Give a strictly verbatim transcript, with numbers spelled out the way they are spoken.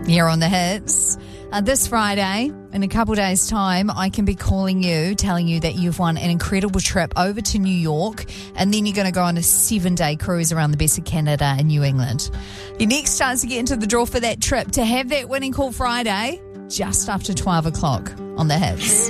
Here on The Hits. Uh, this Friday, in a couple days' time, I can be calling you, telling you that you've won an incredible trip over to New York, and then you're going to go on a seven-day cruise around the best of Canada and New England. Your next chance to get into the draw for that trip, to have that winning call Friday, just after twelve o'clock on The Hits.